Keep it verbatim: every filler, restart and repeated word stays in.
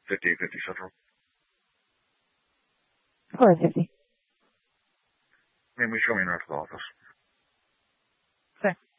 fifty, fifty Central. four fifty. Maybe show me in the office. Okay.